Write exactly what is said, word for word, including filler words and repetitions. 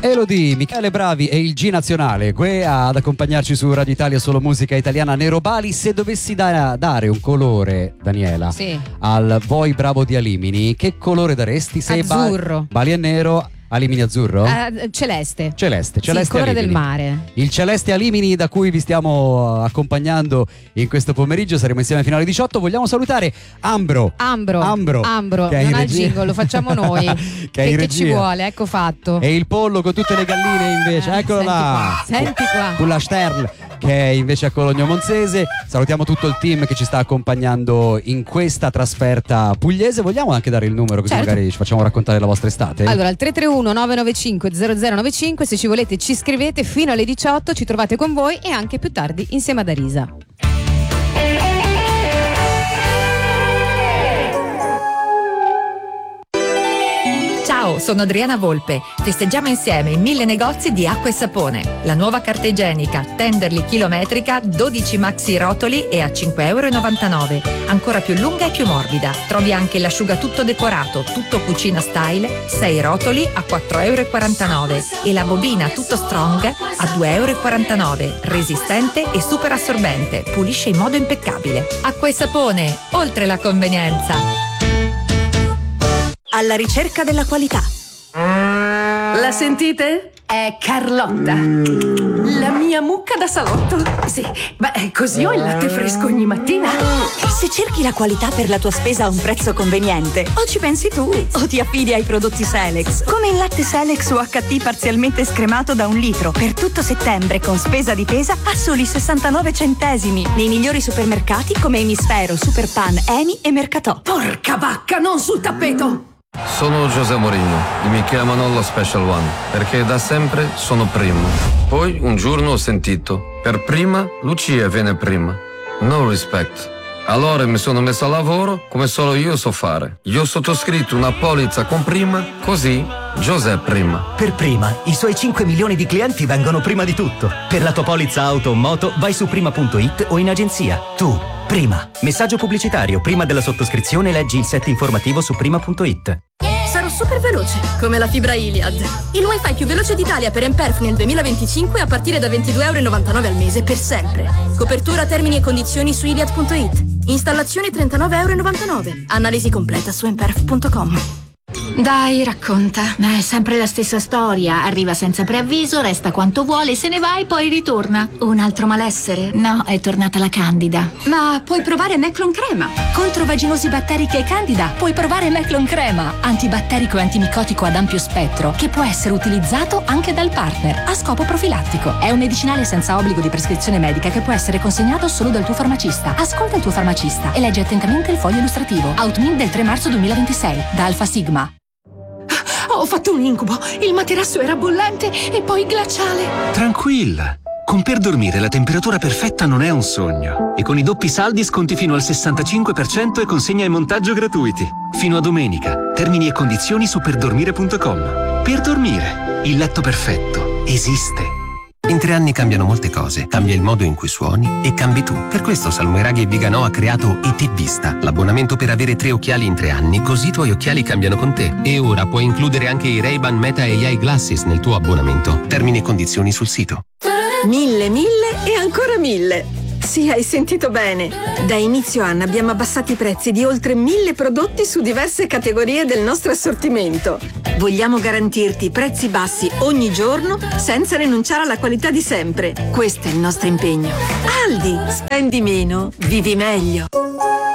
Elodie, Michele Bravi e il G Nazionale qui ad accompagnarci su Radio Italia, solo musica italiana. Nero Bali, se dovessi da- dare un colore, Daniela, sì, al Voi Bravo di Alimini, che colore daresti? Se azzurro. Ba- Bali è nero, Alimini azzurro? Uh, celeste. Celeste, celeste. Sì, il colore Alimini. del mare. Il Celeste Alimini da cui vi stiamo accompagnando in questo pomeriggio, saremo insieme fino alle diciotto. Vogliamo salutare Ambro. Ambro. Ambro. Ambro. Che è Non in ha il regia. jingle, lo facciamo noi. che, che, è in che ci regia. vuole, ecco fatto. E il pollo con tutte le galline invece, Eh, eccolo senti là. qua, senti qua. Con la Sterl, che è invece a Cologno Monzese. Salutiamo tutto il team che ci sta accompagnando in questa trasferta pugliese. Vogliamo anche dare il numero così Certo. magari ci facciamo raccontare la vostra estate? Allora, il tre tre uno nove nove cinque zero zero nove cinque, se ci volete ci scrivete fino alle diciotto, ci trovate con voi e anche più tardi insieme ad Arisa. Ciao, sono Adriana Volpe. Festeggiamo insieme i mille negozi di acqua e sapone. La nuova carta igienica Tenderly chilometrica, dodici maxi rotoli e a cinque virgola novantanove euro. Ancora più lunga e più morbida. Trovi anche l'asciugatutto decorato, tutto cucina style, sei rotoli a quattro virgola quarantanove euro. E la bobina tutto strong a due virgola quarantanove euro. Resistente e super assorbente. Pulisce in modo impeccabile. Acqua e sapone, oltre la convenienza. Alla ricerca della qualità. La sentite? È Carlotta, la mia mucca da salotto. Sì, beh, così ho il latte fresco ogni mattina. Se cerchi la qualità per la tua spesa a un prezzo conveniente, o ci pensi tu, o ti affidi ai prodotti Selex. Come il latte Selex U H T parzialmente scremato da un litro, per tutto settembre con spesa di pesa a soli sessantanove centesimi. Nei migliori supermercati come Emisfero, Superpan, Eni e Mercatò. Porca vacca, non sul tappeto! Sono José Mourinho e mi chiamano lo Special One perché da sempre sono primo. Poi un giorno ho sentito, per prima Lucia viene prima. No respect. Allora mi sono messo a lavoro come solo io so fare. Io ho sottoscritto una polizza con prima, così José prima. Per prima, i suoi cinque milioni di clienti vengono prima di tutto. Per la tua polizza auto o moto vai su prima punto it o in agenzia. Tu, prima. Messaggio pubblicitario. Prima della sottoscrizione leggi il set informativo su prima punto it. Sarò super veloce, come la fibra Iliad. Il wifi più veloce d'Italia per Emperf nel duemilaventicinque a partire da ventidue virgola novantanove euro al mese per sempre. Copertura, termini e condizioni su iliad punto it. Installazione trentanove virgola novantanove euro. Analisi completa su emperf punto com. Dai, racconta. Ma è sempre la stessa storia. Arriva senza preavviso, resta quanto vuole, se ne va e poi ritorna. Un altro malessere? No, è tornata la candida. Ma puoi provare Meclon Crema. Contro vaginosi batteriche e candida puoi provare Meclon Crema. Antibatterico e antimicotico ad ampio spettro, che può essere utilizzato anche dal partner a scopo profilattico. È un medicinale senza obbligo di prescrizione medica che può essere consegnato solo dal tuo farmacista. Ascolta il tuo farmacista e leggi attentamente il foglio illustrativo. Outmin del tre marzo duemilaventisei, da Alfa Sigma. Ho fatto un incubo. Il materasso era bollente e poi glaciale. Tranquilla. Con Per Dormire la temperatura perfetta non è un sogno. E con i doppi saldi sconti fino al sessantacinque per cento e consegna e montaggio gratuiti. Fino a domenica. Termini e condizioni su perdormire punto com. Per Dormire. Il letto perfetto esiste. In tre anni cambiano molte cose, cambia il modo in cui suoni e cambi tu. Per questo Salmoiraghi e Viganò ha creato E T Vista, l'abbonamento per avere tre occhiali in tre anni, così i tuoi occhiali cambiano con te. E ora puoi includere anche i Ray-Ban Meta A I Glasses nel tuo abbonamento. Termini e condizioni sul sito. Mille, mille e ancora mille. Sì, hai sentito bene. Da inizio anno abbiamo abbassato i prezzi di oltre mille prodotti su diverse categorie del nostro assortimento. Vogliamo garantirti prezzi bassi ogni giorno senza rinunciare alla qualità di sempre. Questo è il nostro impegno. Aldi, spendi meno, vivi meglio.